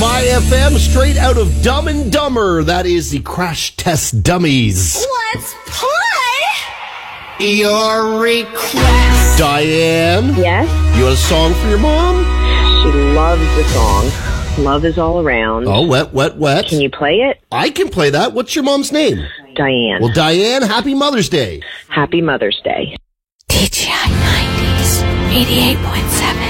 My FM, straight out of Dumb and Dumber. That is the Crash Test Dummies. Let's play! Your request. Diane? Yes? You have a song for your mom? She loves the song. Love is all around. Oh, wet, wet, wet. Can you play it? I can play that. What's your mom's name? Diane. Well, Diane, happy Mother's Day. Happy Mother's Day. TGI 90s, 88.7.